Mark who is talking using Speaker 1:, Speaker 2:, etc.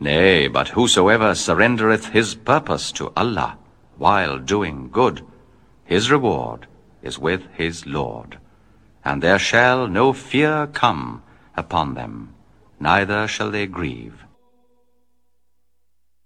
Speaker 1: Nay, but whosoever surrendereth his purpose to Allah, while doing good, his reward is with his Lord. And there shall no fear come upon them, neither shall they grieve.